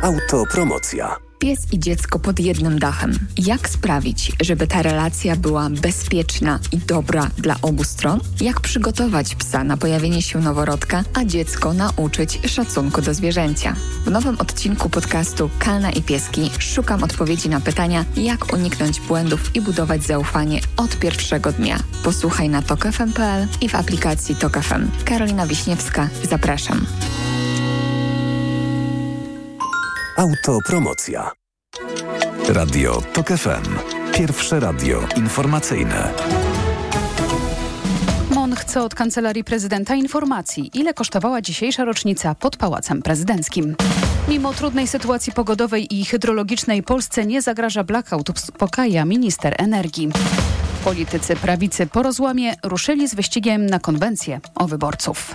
Autopromocja. Pies i dziecko pod jednym dachem. Jak sprawić, żeby ta relacja była bezpieczna i dobra dla obu stron? Jak przygotować psa na pojawienie się noworodka, a dziecko nauczyć szacunku do zwierzęcia? W nowym odcinku podcastu Kalna i Pieski szukam odpowiedzi na pytania, jak uniknąć błędów i budować zaufanie od pierwszego dnia. Posłuchaj na tokfm.pl i w aplikacji Tok FM. Karolina Wiśniewska, zapraszam. Autopromocja. Radio Tok FM. Pierwsze radio informacyjne. MON chce od Kancelarii Prezydenta informacji, ile kosztowała dzisiejsza rocznica pod Pałacem Prezydenckim. Mimo trudnej sytuacji pogodowej i hydrologicznej Polsce nie zagraża blackout, uspokaja minister energii. Politycy prawicy po rozłamie ruszyli z wyścigiem na konwencję o wyborców.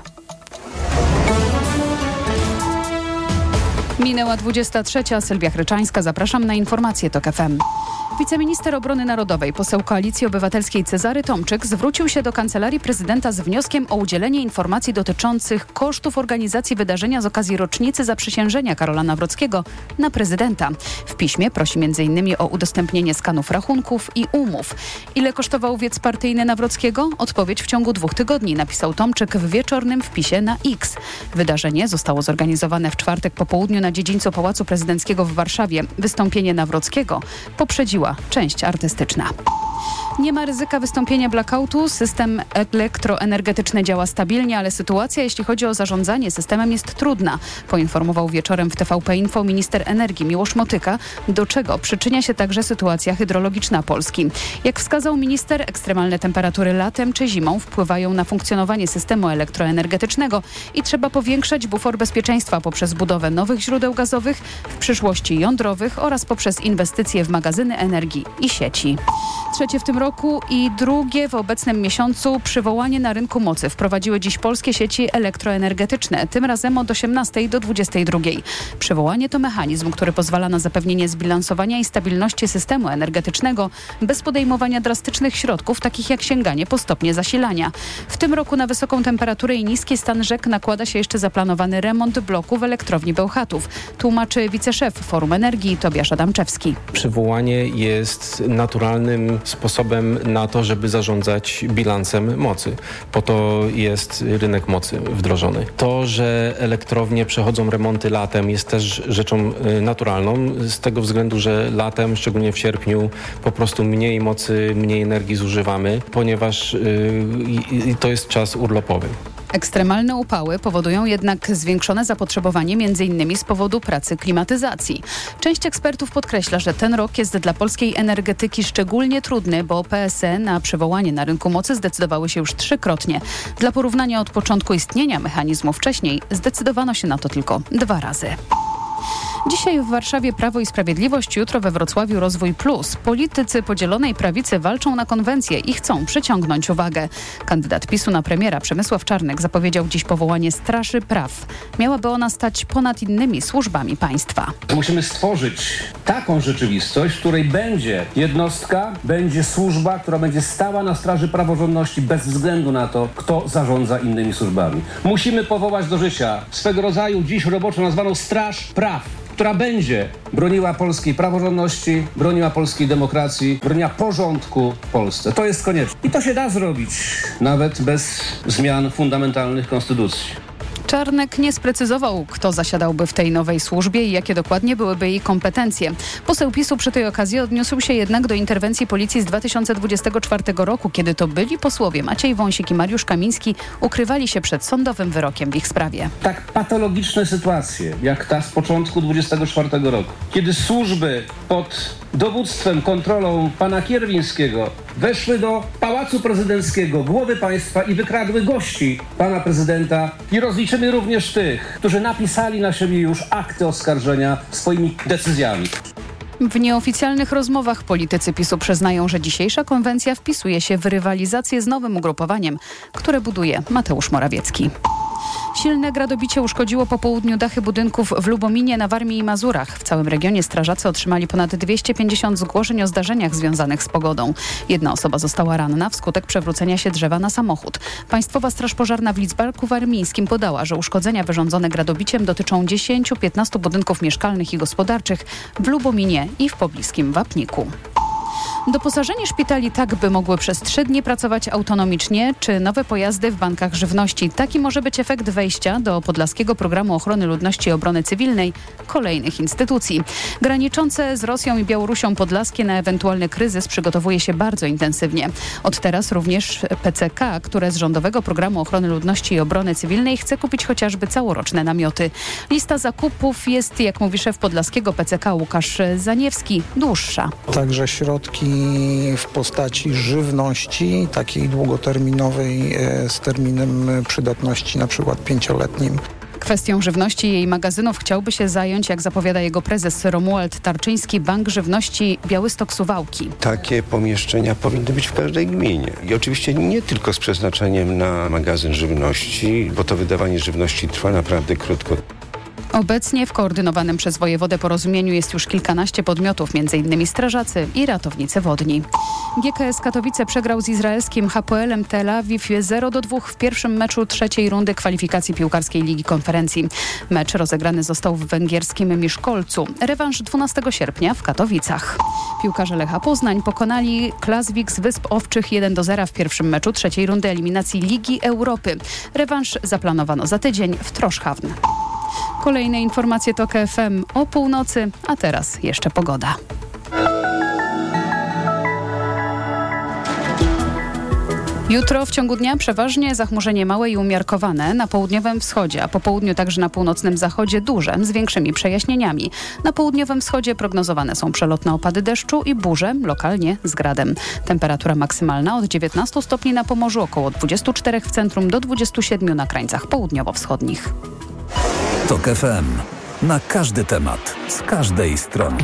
Minęła 23. Sylwia Chryczańska. Zapraszam na informacje Tok FM. Wiceminister Obrony Narodowej, poseł Koalicji Obywatelskiej Cezary Tomczyk zwrócił się do Kancelarii Prezydenta z wnioskiem o udzielenie informacji dotyczących kosztów organizacji wydarzenia z okazji rocznicy zaprzysiężenia Karola Nawrockiego na prezydenta. W piśmie prosi m.in. o udostępnienie skanów rachunków i umów. Ile kosztował wiec partyjny Nawrockiego? Odpowiedź w ciągu 2 tygodni, napisał Tomczyk w wieczornym wpisie na X. Wydarzenie zostało zorganizowane w czwartek po południu na dziedzińcu Pałacu Prezydenckiego w Warszawie. Wystąpienie Nawrockiego poprzedziła część artystyczna. Nie ma ryzyka wystąpienia blackoutu. System elektroenergetyczny działa stabilnie, ale sytuacja, jeśli chodzi o zarządzanie systemem, jest trudna, poinformował wieczorem w TVP Info minister energii Miłosz Motyka, do czego przyczynia się także sytuacja hydrologiczna Polski. Jak wskazał minister, ekstremalne temperatury latem czy zimą wpływają na funkcjonowanie systemu elektroenergetycznego i trzeba powiększać bufor bezpieczeństwa poprzez budowę nowych źródeł gazowych, w przyszłości jądrowych oraz poprzez inwestycje w magazyny energii i sieci. Trzecie w tym roku i drugie w obecnym miesiącu przywołanie na rynku mocy wprowadziły dziś polskie sieci elektroenergetyczne, tym razem od 18 do 22. Przywołanie to mechanizm, który pozwala na zapewnienie zbilansowania i stabilności systemu energetycznego bez podejmowania drastycznych środków, takich jak sięganie po stopnie zasilania. W tym roku na wysoką temperaturę i niski stan rzek nakłada się jeszcze zaplanowany remont bloku w elektrowni Bełchatów, tłumaczy wiceszef Forum Energii Tobiasz Adamczewski. Przywołanie jest naturalnym sposobem na to, żeby zarządzać bilansem mocy. Po to jest rynek mocy wdrożony. To, że elektrownie przechodzą remonty latem, jest też rzeczą naturalną z tego względu, że latem, szczególnie w sierpniu, po prostu mniej mocy, mniej energii zużywamy, ponieważ to jest czas urlopowy. Ekstremalne upały powodują jednak zwiększone zapotrzebowanie m.in. z powodu pracy klimatyzacji. Część ekspertów podkreśla, że ten rok jest dla polskiej energetyki szczególnie trudny, bo PSE na przywołanie na rynku mocy zdecydowały się już 3-krotnie. Dla porównania od początku istnienia mechanizmu wcześniej zdecydowano się na to tylko 2 razy. Dzisiaj w Warszawie Prawo i Sprawiedliwość, jutro we Wrocławiu Rozwój Plus. Politycy podzielonej prawicy walczą na konwencję i chcą przyciągnąć uwagę. Kandydat PiS-u na premiera Przemysław Czarnek zapowiedział dziś powołanie Straży Praw. Miałaby ona stać ponad innymi służbami państwa. Musimy stworzyć taką rzeczywistość, w której będzie jednostka, będzie służba, która będzie stała na straży praworządności bez względu na to, kto zarządza innymi służbami. Musimy powołać do życia swego rodzaju dziś roboczo nazwaną Straż Praw, która będzie broniła polskiej praworządności, broniła polskiej demokracji, broniła porządku w Polsce. To jest konieczne. I to się da zrobić nawet bez zmian fundamentalnych konstytucji. Czarnek nie sprecyzował, kto zasiadałby w tej nowej służbie i jakie dokładnie byłyby jej kompetencje. Poseł PiS-u przy tej okazji odniósł się jednak do interwencji policji z 2024 roku, kiedy to byli posłowie Maciej Wąsik i Mariusz Kamiński ukrywali się przed sądowym wyrokiem w ich sprawie. Tak patologiczne sytuacje, jak ta z początku 2024 roku, kiedy służby pod dowództwem, kontrolą pana Kierwińskiego weszły do Pałacu Prezydenckiego, głowy państwa i wykradły gości pana prezydenta i rozliczymy również tych, którzy napisali na siebie już akty oskarżenia swoimi decyzjami. W nieoficjalnych rozmowach politycy PiS-u przyznają, że dzisiejsza konwencja wpisuje się w rywalizację z nowym ugrupowaniem, które buduje Mateusz Morawiecki. Silne gradobicie uszkodziło po południu dachy budynków w Lubominie, na Warmii i Mazurach. W całym regionie strażacy otrzymali ponad 250 zgłoszeń o zdarzeniach związanych z pogodą. Jedna osoba została ranna wskutek przewrócenia się drzewa na samochód. Państwowa Straż Pożarna w Lidzbarku Warmińskim podała, że uszkodzenia wyrządzone gradobiciem dotyczą 10-15 budynków mieszkalnych i gospodarczych w Lubominie i w pobliskim Wapniku. Doposażenie szpitali tak, by mogły przez 3 dni pracować autonomicznie, czy nowe pojazdy w bankach żywności. Taki może być efekt wejścia do Podlaskiego Programu Ochrony Ludności i Obrony Cywilnej kolejnych instytucji. Graniczące z Rosją i Białorusią podlaskie na ewentualny kryzys przygotowuje się bardzo intensywnie. Od teraz również PCK, które z Rządowego Programu Ochrony Ludności i Obrony Cywilnej chce kupić chociażby całoroczne namioty. Lista zakupów jest, jak mówi szef podlaskiego PCK Łukasz Zaniewski, dłuższa. Także środki w postaci żywności, takiej długoterminowej z terminem przydatności na przykład 5-letnim. Kwestią żywności i jej magazynów chciałby się zająć, jak zapowiada jego prezes Romuald Tarczyński, Bank Żywności Białystok-Suwałki. Takie pomieszczenia powinny być w każdej gminie. I oczywiście nie tylko z przeznaczeniem na magazyn żywności, bo to wydawanie żywności trwa naprawdę krótko. Obecnie w koordynowanym przez wojewodę porozumieniu jest już kilkanaście podmiotów, m.in. strażacy i ratownicy wodni. GKS Katowice przegrał z izraelskim Hapoelem Tel Awiw 0-2 w pierwszym meczu trzeciej rundy kwalifikacji piłkarskiej Ligi Konferencji. Mecz rozegrany został w węgierskim Miszkolcu. Rewanż 12 sierpnia w Katowicach. Piłkarze Lecha Poznań pokonali Klasvik z Wysp Owczych 1-0 w pierwszym meczu trzeciej rundy eliminacji Ligi Europy. Rewanż zaplanowano za tydzień w Troszhavn. Kolejne informacje TOK FM o północy, a teraz jeszcze pogoda. Jutro w ciągu dnia przeważnie zachmurzenie małe i umiarkowane na południowym wschodzie, a po południu także na północnym zachodzie duże, z większymi przejaśnieniami. Na południowym wschodzie prognozowane są przelotne opady deszczu i burze, lokalnie z gradem. Temperatura maksymalna od 19 stopni na Pomorzu, około 24 w centrum do 27 na krańcach południowo-wschodnich. TOK FM. Na każdy temat, z każdej strony.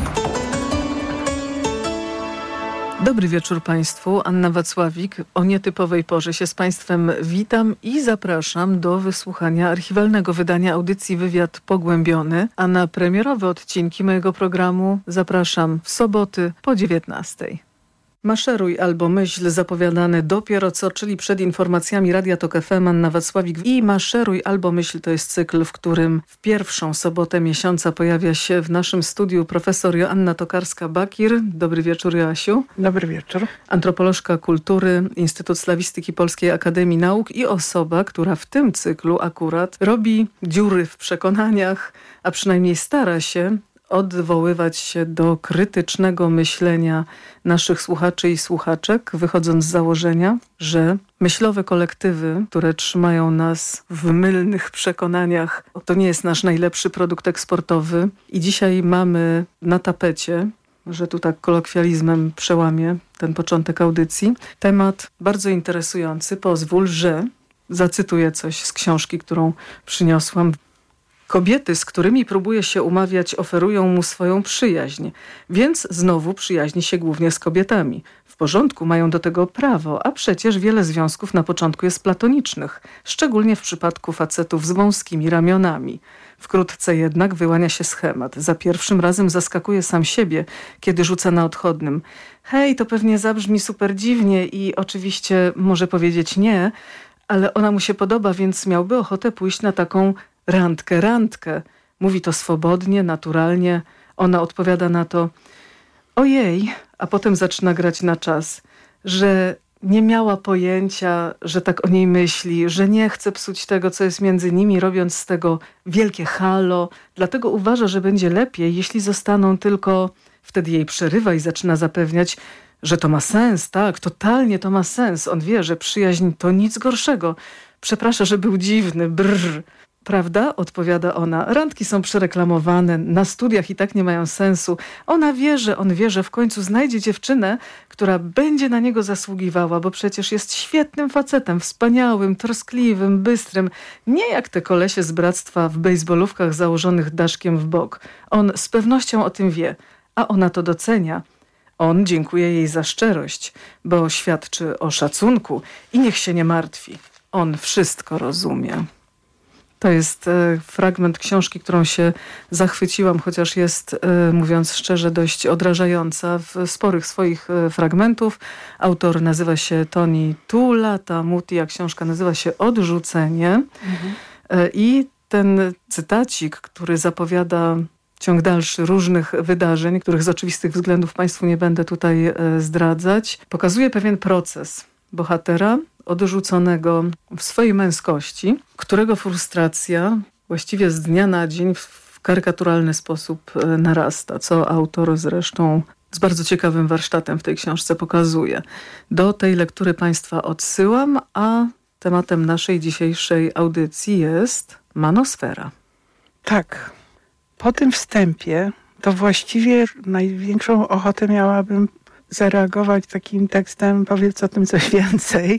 Dobry wieczór Państwu. Anna Wacławik. O nietypowej porze się z Państwem witam i zapraszam do wysłuchania archiwalnego wydania audycji Wywiad Pogłębiony, a na premierowe odcinki mojego programu zapraszam w soboty po 19:00. Maszeruj albo myśl zapowiadane dopiero co, czyli przed informacjami Radia TOK FM, Anna Wacławik. I Maszeruj albo myśl to jest cykl, w którym w pierwszą sobotę miesiąca pojawia się w naszym studiu profesor Joanna Tokarska-Bakir. Dobry wieczór, Joasiu. Dobry wieczór. Antropolożka kultury, Instytut Slawistyki Polskiej Akademii Nauk i osoba, która w tym cyklu akurat robi dziury w przekonaniach, a przynajmniej stara się odwoływać się do krytycznego myślenia naszych słuchaczy i słuchaczek, wychodząc z założenia, że myślowe kolektywy, które trzymają nas w mylnych przekonaniach, to nie jest nasz najlepszy produkt eksportowy. I dzisiaj mamy na tapecie, że tu tak kolokwializmem przełamię ten początek audycji, temat bardzo interesujący. Pozwól, że zacytuję coś z książki, którą przyniosłam. Kobiety, z którymi próbuje się umawiać, oferują mu swoją przyjaźń, więc znowu przyjaźni się głównie z kobietami. W porządku, mają do tego prawo, a przecież wiele związków na początku jest platonicznych, szczególnie w przypadku facetów z wąskimi ramionami. Wkrótce jednak wyłania się schemat. Za pierwszym razem zaskakuje sam siebie, kiedy rzuca na odchodnym: hej, to pewnie zabrzmi super dziwnie i oczywiście może powiedzieć nie, ale ona mu się podoba, więc miałby ochotę pójść na taką randkę. Mówi to swobodnie, naturalnie. Ona odpowiada na to: ojej, a potem zaczyna grać na czas, że nie miała pojęcia, że tak o niej myśli, że nie chce psuć tego, co jest między nimi, robiąc z tego wielkie halo. Dlatego uważa, że będzie lepiej, jeśli zostaną tylko... Wtedy jej przerywa i zaczyna zapewniać, że to ma sens, tak, totalnie to ma sens. On wie, że przyjaźń to nic gorszego. Przeprasza, że był dziwny, brrr. Prawda? Odpowiada ona. Randki są przereklamowane, na studiach i tak nie mają sensu. On wie, że w końcu znajdzie dziewczynę, która będzie na niego zasługiwała, bo przecież jest świetnym facetem, wspaniałym, troskliwym, bystrym. Nie jak te kolesie z bractwa w bejsbolówkach założonych daszkiem w bok. On z pewnością o tym wie, a ona to docenia. On dziękuje jej za szczerość, bo świadczy o szacunku i niech się nie martwi. On wszystko rozumie. To jest fragment książki, którą się zachwyciłam, chociaż jest, mówiąc szczerze, dość odrażająca w sporych swoich fragmentów. Autor nazywa się Tony Tula, ta Muti, książka nazywa się Odrzucenie. I ten cytacik, który zapowiada ciąg dalszy różnych wydarzeń, których z oczywistych względów Państwu nie będę tutaj zdradzać, pokazuje pewien proces bohatera odrzuconego w swojej męskości, którego frustracja właściwie z dnia na dzień w karykaturalny sposób narasta, co autor zresztą z bardzo ciekawym warsztatem w tej książce pokazuje. Do tej lektury Państwa odsyłam, a tematem naszej dzisiejszej audycji jest manosfera. Tak. Po tym wstępie to właściwie największą ochotę miałabym zareagować takim tekstem, powiedz o tym coś więcej.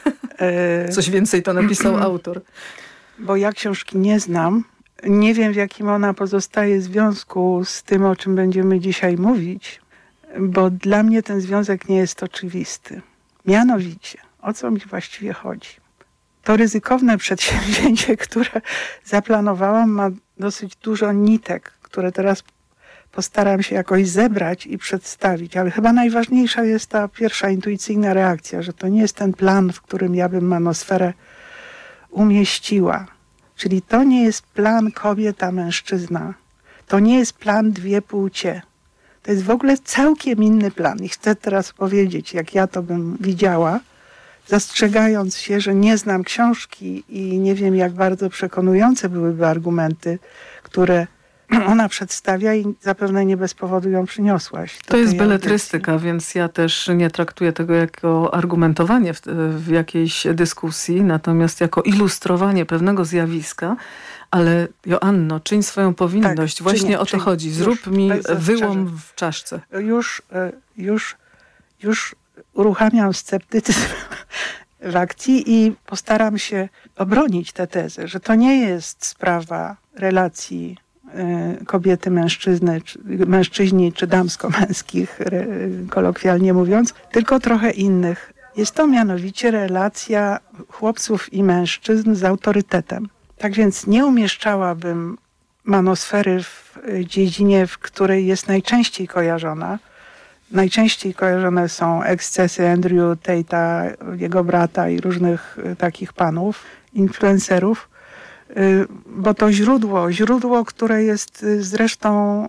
Coś więcej to napisał autor. Bo ja książki nie znam. Nie wiem, w jakim ona pozostaje związku z tym, o czym będziemy dzisiaj mówić, bo dla mnie ten związek nie jest oczywisty. Mianowicie, o co mi właściwie chodzi? To ryzykowne przedsięwzięcie, które zaplanowałam, ma dosyć dużo nitek, które teraz postaram się jakoś zebrać i przedstawić, ale chyba najważniejsza jest ta pierwsza intuicyjna reakcja, że to nie jest ten plan, w którym ja bym manosferę umieściła. Czyli to nie jest plan kobieta, mężczyzna. To nie jest plan dwie płcie. To jest w ogóle całkiem inny plan. I chcę teraz powiedzieć, jak ja to bym widziała, zastrzegając się, że nie znam książki i nie wiem, jak bardzo przekonujące byłyby argumenty, które ona przedstawia i zapewne nie bez powodu ją przyniosłaś. To jest beletrystyka, więc ja też nie traktuję tego jako argumentowanie w jakiejś dyskusji, natomiast jako ilustrowanie pewnego zjawiska. Ale Joanno, czyń swoją powinność. Tak, właśnie o to chodzi. Zrób mi wyłom w czaszce. Już uruchamiam sceptycyzm w akcji i postaram się obronić tę tezę, że to nie jest sprawa relacji kobiety, mężczyźni czy damsko-męskich, kolokwialnie mówiąc, tylko trochę innych. Jest to mianowicie relacja chłopców i mężczyzn z autorytetem. Tak więc nie umieszczałabym manosfery w dziedzinie, w której jest najczęściej kojarzona. Najczęściej kojarzone są ekscesy Andrew Tate'a, jego brata i różnych takich panów, influencerów, bo to źródło, które jest zresztą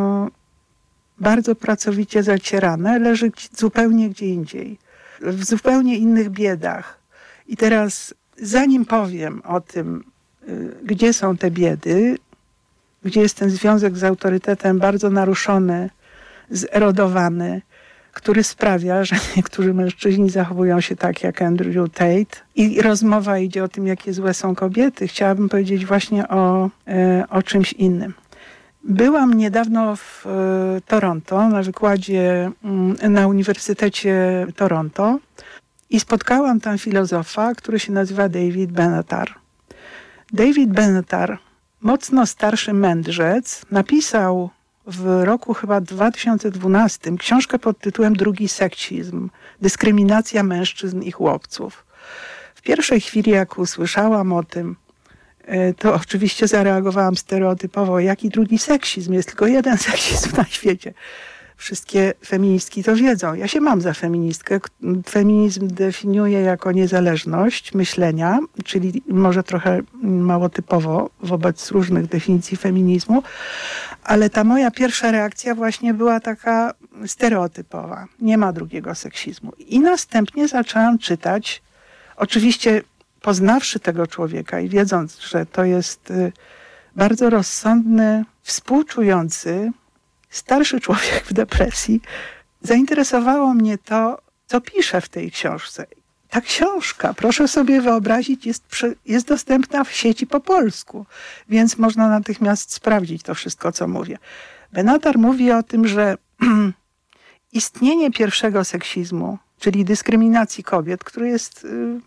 bardzo pracowicie zacierane, leży zupełnie gdzie indziej, w zupełnie innych biedach. I teraz, zanim powiem o tym, gdzie są te biedy, gdzie jest ten związek z autorytetem bardzo naruszony, zerodowany, który sprawia, że niektórzy mężczyźni zachowują się tak jak Andrew Tate i rozmowa idzie o tym, jakie złe są kobiety. Chciałabym powiedzieć właśnie o czymś innym. Byłam niedawno w Toronto na wykładzie na Uniwersytecie Toronto i spotkałam tam filozofa, który się nazywa David Benatar. David Benatar, mocno starszy mędrzec, napisał w roku chyba 2012 książkę pod tytułem Drugi seksizm. Dyskryminacja mężczyzn i chłopców. W pierwszej chwili, jak usłyszałam o tym, to oczywiście zareagowałam stereotypowo, jaki drugi seksizm? Jest tylko jeden seksizm na świecie. Wszystkie feministki to wiedzą. Ja się mam za feministkę. Feminizm definiuje jako niezależność myślenia, czyli może trochę mało typowo wobec różnych definicji feminizmu, ale ta moja pierwsza reakcja właśnie była taka stereotypowa. Nie ma drugiego seksizmu. I następnie zaczęłam czytać, oczywiście poznawszy tego człowieka i wiedząc, że to jest bardzo rozsądny, współczujący, starszy człowiek w depresji, zainteresowało mnie to, co pisze w tej książce. Ta książka, proszę sobie wyobrazić, jest dostępna w sieci po polsku, więc można natychmiast sprawdzić to wszystko, co mówię. Benatar mówi o tym, że istnienie pierwszego seksizmu, czyli dyskryminacji kobiet, który jest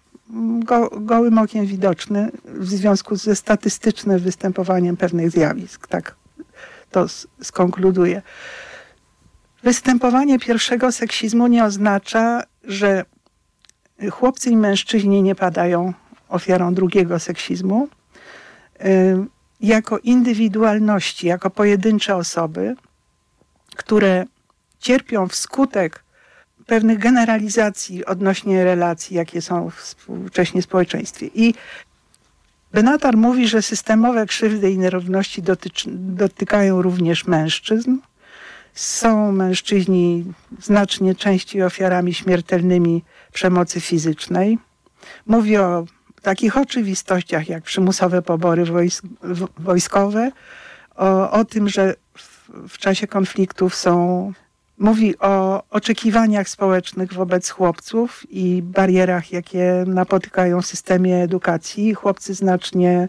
gołym okiem widoczny w związku ze statystycznym występowaniem pewnych zjawisk, tak to skonkluduje. Występowanie pierwszego seksizmu nie oznacza, że chłopcy i mężczyźni nie padają ofiarą drugiego seksizmu. jako indywidualności, jako pojedyncze osoby, które cierpią wskutek pewnych generalizacji odnośnie relacji, jakie są współcześnie w społeczeństwie. I Benatar mówi, że systemowe krzywdy i nierówności dotykają również mężczyzn. Są mężczyźni znacznie częściej ofiarami śmiertelnymi przemocy fizycznej. Mówi o takich oczywistościach jak przymusowe pobory wojskowe, o tym, że w czasie konfliktów mówi o oczekiwaniach społecznych wobec chłopców i barierach, jakie napotykają w systemie edukacji. Chłopcy znacznie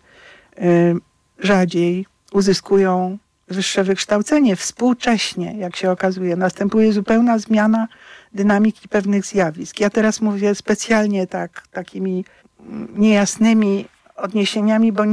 rzadziej uzyskują wyższe wykształcenie. Współcześnie, jak się okazuje, następuje zupełna zmiana dynamiki pewnych zjawisk. Ja teraz mówię specjalnie takimi niejasnymi odniesieniami, bo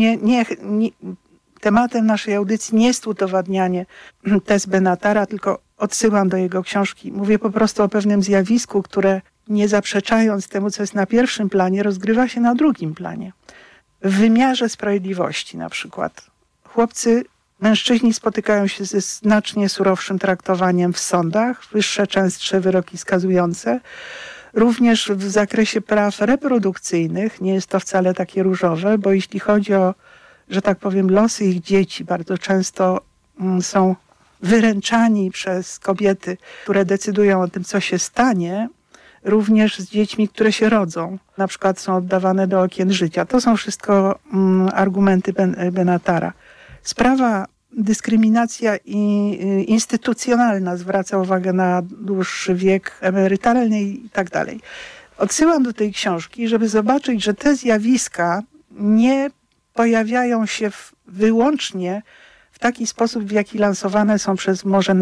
tematem naszej audycji nie jest udowadnianie tez Benatara, tylko odsyłam do jego książki. Mówię po prostu o pewnym zjawisku, które nie zaprzeczając temu, co jest na pierwszym planie, rozgrywa się na drugim planie. W wymiarze sprawiedliwości na przykład. Mężczyźni spotykają się ze znacznie surowszym traktowaniem w sądach, wyższe, częstsze wyroki skazujące. Również w zakresie praw reprodukcyjnych nie jest to wcale takie różowe, bo jeśli chodzi o, że tak powiem, losy ich dzieci, bardzo często są wyręczani przez kobiety, które decydują o tym, co się stanie, również z dziećmi, które się rodzą. Na przykład są oddawane do okien życia. To są wszystko argumenty Benatara. Sprawa dyskryminacja instytucjonalna zwraca uwagę na dłuższy wiek emerytalny i tak dalej. Odsyłam do tej książki, żeby zobaczyć, że te zjawiska nie pojawiają się wyłącznie w taki sposób, w jaki lansowane są przez może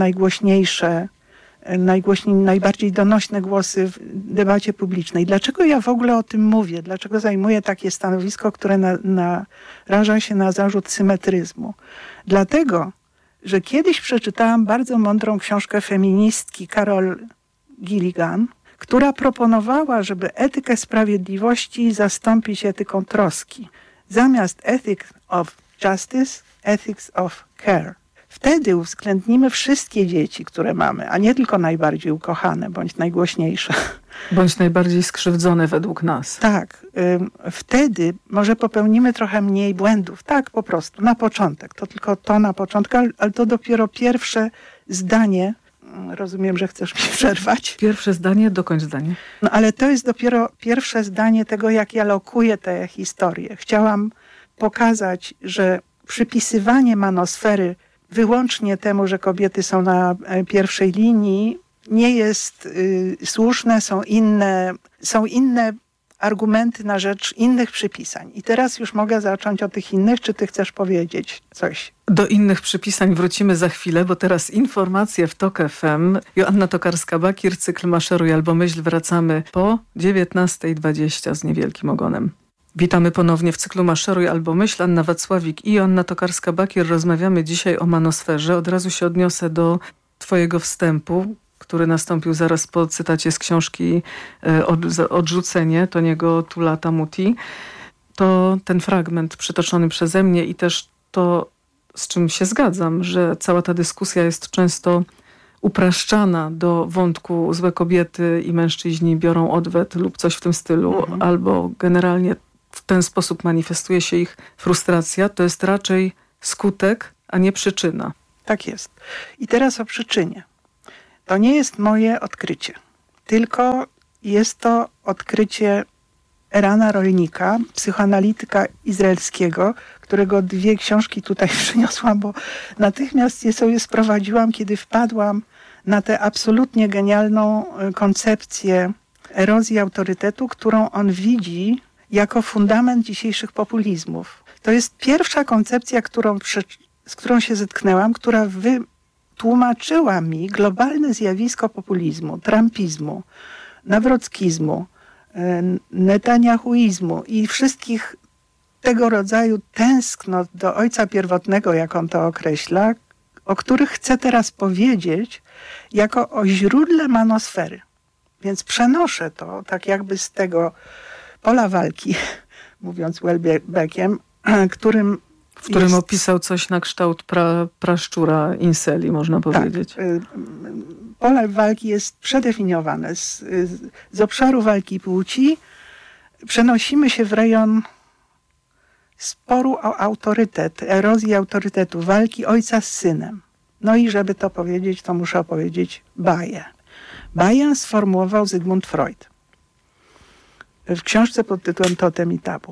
najbardziej donośne głosy w debacie publicznej. Dlaczego ja w ogóle o tym mówię? Dlaczego zajmuję takie stanowisko, które naraża się na zarzut symetryzmu? Dlatego, że kiedyś przeczytałam bardzo mądrą książkę feministki Carol Gilligan, która proponowała, żeby etykę sprawiedliwości zastąpić etyką troski. Zamiast ethics of justice, ethics of care. Wtedy uwzględnimy wszystkie dzieci, które mamy, a nie tylko najbardziej ukochane, bądź najgłośniejsze. Bądź najbardziej skrzywdzone według nas. Tak. Wtedy może popełnimy trochę mniej błędów. Tak, po prostu, na początek. To tylko to na początku, ale to dopiero pierwsze zdanie. Rozumiem, że chcesz mi przerwać. Pierwsze zdanie, dokończ zdanie. No, ale to jest dopiero pierwsze zdanie tego, jak ja lokuję tę historię. Chciałam pokazać, że przypisywanie manosfery wyłącznie temu, że kobiety są na pierwszej linii, nie jest słuszne, są inne argumenty na rzecz innych przypisań. I teraz już mogę zacząć o tych innych, czy ty chcesz powiedzieć coś? Do innych przypisań wrócimy za chwilę, bo teraz informacje w TOK FM. Joanna Tokarska-Bakir, cykl Maszeruj albo myśl. Wracamy po 19:20 z niewielkim ogonem. Witamy ponownie w cyklu Maszeruj albo myśl. Anna Wacławik i Joanna Tokarska-Bakir. Rozmawiamy dzisiaj o manosferze. Od razu się odniosę do twojego wstępu, który nastąpił zaraz po cytacie z książki Odrzucenie Toniego Tulatha-Muti. To ten fragment przytoczony przeze mnie i też to, z czym się zgadzam, że cała ta dyskusja jest często upraszczana do wątku złe kobiety i mężczyźni biorą odwet lub coś w tym stylu, albo generalnie w ten sposób manifestuje się ich frustracja. To jest raczej skutek, a nie przyczyna. Tak jest. I teraz o przyczynie. To nie jest moje odkrycie, tylko jest to odkrycie Erana Rolnika, psychoanalityka izraelskiego, którego 2 książki tutaj przyniosłam, bo natychmiast je sobie sprowadziłam, kiedy wpadłam na tę absolutnie genialną koncepcję erozji autorytetu, którą on widzi jako fundament dzisiejszych populizmów. To jest pierwsza koncepcja, z którą się zetknęłam, która wytłumaczyła mi globalne zjawisko populizmu, trumpizmu, nawrockizmu, netanyahuizmu i wszystkich tego rodzaju tęsknot do ojca pierwotnego, jak on to określa, o których chcę teraz powiedzieć jako o źródle manosfery. Więc przenoszę to tak jakby z tego pola walki, mówiąc Welbeckiem, którym w którym opisał coś na kształt praszczura Inseli, można powiedzieć. Tak. Pole walki jest przedefiniowane. Z obszaru walki płci przenosimy się w rejon sporu o autorytet, erozji autorytetu, walki ojca z synem. No i żeby to powiedzieć, to muszę opowiedzieć baję. Baję sformułował Zygmunt Freud w książce pod tytułem Totem i tabu.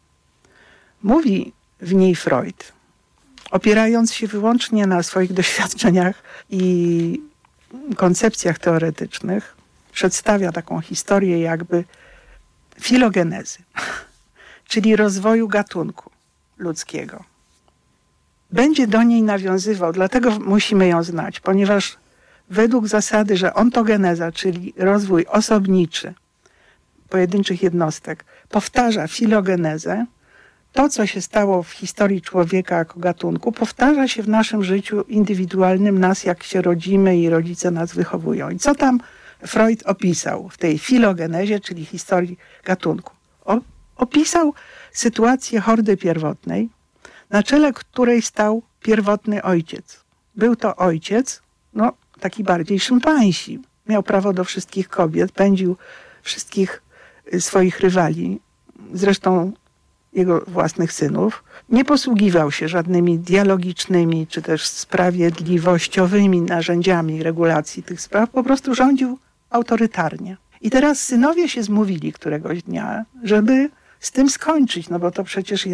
Mówi w niej Freud, opierając się wyłącznie na swoich doświadczeniach i koncepcjach teoretycznych, przedstawia taką historię jakby filogenezy, czyli rozwoju gatunku ludzkiego. Będzie do niej nawiązywał, dlatego musimy ją znać, ponieważ według zasady, że ontogeneza, czyli rozwój osobniczy pojedynczych jednostek, powtarza filogenezę, to, co się stało w historii człowieka jako gatunku, powtarza się w naszym życiu indywidualnym, nas jak się rodzimy i rodzice nas wychowują. I co tam Freud opisał w tej filogenezie, czyli historii gatunku? Opisał sytuację hordy pierwotnej, na czele której stał pierwotny ojciec. Był to ojciec, taki bardziej szympansi. Miał prawo do wszystkich kobiet, pędził wszystkich swoich rywali, zresztą jego własnych synów. Nie posługiwał się żadnymi dialogicznymi czy też sprawiedliwościowymi narzędziami regulacji tych spraw, po prostu rządził autorytarnie. I teraz synowie się zmówili któregoś dnia, żeby z tym skończyć, bo to przecież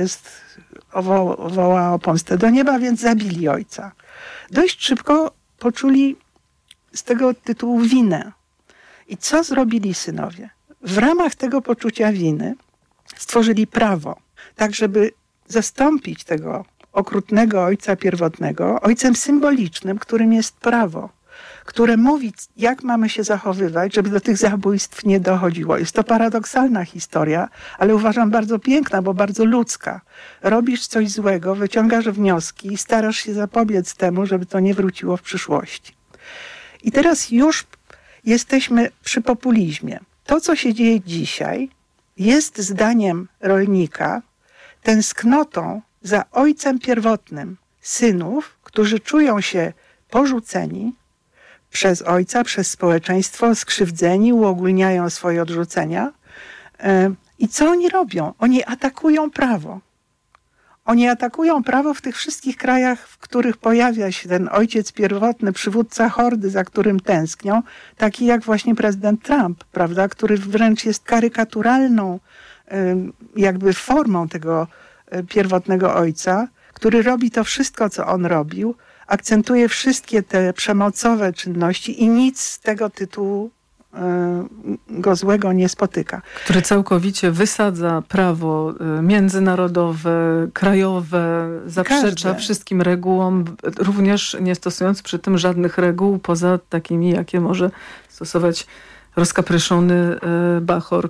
woła o pomstę do nieba, więc zabili ojca. Dość szybko poczuli z tego tytułu winę. I co zrobili synowie? W ramach tego poczucia winy stworzyli prawo, tak żeby zastąpić tego okrutnego ojca pierwotnego ojcem symbolicznym, którym jest prawo, które mówi, jak mamy się zachowywać, żeby do tych zabójstw nie dochodziło. Jest to paradoksalna historia, ale uważam bardzo piękna, bo bardzo ludzka. Robisz coś złego, wyciągasz wnioski i starasz się zapobiec temu, żeby to nie wróciło w przyszłości. I teraz już jesteśmy przy populizmie. To, co się dzieje dzisiaj, jest zdaniem rolnika tęsknotą za ojcem pierwotnym synów, którzy czują się porzuceni przez ojca, przez społeczeństwo, skrzywdzeni, uogólniają swoje odrzucenia. I co oni robią? Oni atakują prawo. Oni atakują prawo w tych wszystkich krajach, w których pojawia się ten ojciec pierwotny, przywódca hordy, za którym tęsknią, taki jak właśnie prezydent Trump, prawda, który wręcz jest karykaturalną jakby formą tego pierwotnego ojca, który robi to wszystko, co on robił, akcentuje wszystkie te przemocowe czynności i nic z tego tytułu go złego nie spotyka. Który całkowicie wysadza prawo międzynarodowe, krajowe, zaprzecza wszystkim regułom, również nie stosując przy tym żadnych reguł poza takimi, jakie może stosować rozkapryszony bachor,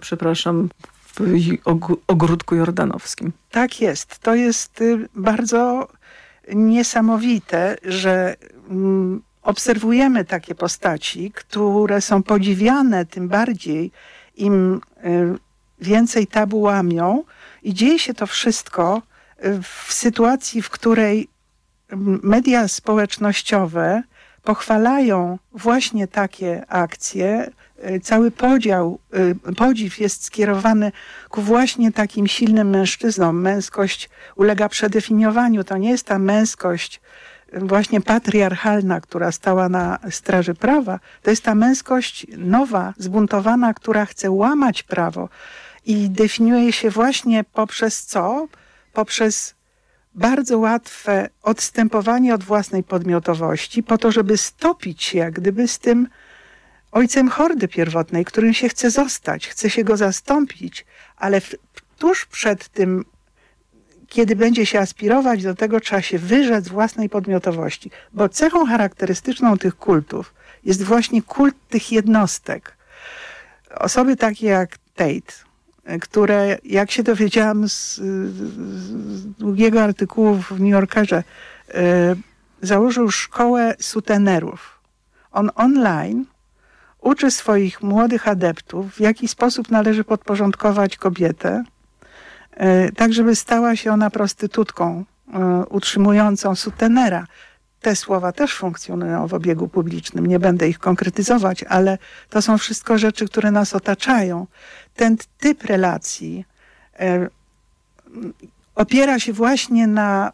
w ogródku jordanowskim. Tak jest. To jest bardzo niesamowite, że obserwujemy takie postaci, które są podziwiane, tym bardziej im więcej tabu łamią i dzieje się to wszystko w sytuacji, w której media społecznościowe pochwalają właśnie takie akcje. Cały podziw jest skierowany ku właśnie takim silnym mężczyznom. Męskość ulega przedefiniowaniu. To nie jest ta męskość właśnie patriarchalna, która stała na straży prawa. To jest ta męskość nowa, zbuntowana, która chce łamać prawo i definiuje się właśnie poprzez co? Poprzez bardzo łatwe odstępowanie od własnej podmiotowości po to, żeby stopić się jak gdyby z tym ojcem hordy pierwotnej, którym się chce zostać, chce się go zastąpić, ale tuż przed tym, kiedy będzie się aspirować do tego, trzeba się wyrzec własnej podmiotowości. Bo cechą charakterystyczną tych kultów jest właśnie kult tych jednostek. Osoby takie jak Tate, które, jak się dowiedziałam z długiego artykułu w New Yorkerze, założył szkołę sutenerów. On online uczy swoich młodych adeptów, w jaki sposób należy podporządkować kobietę, tak żeby stała się ona prostytutką utrzymującą sutenera. Te słowa też funkcjonują w obiegu publicznym. Nie będę ich konkretyzować, ale to są wszystko rzeczy, które nas otaczają. Ten typ relacji opiera się właśnie na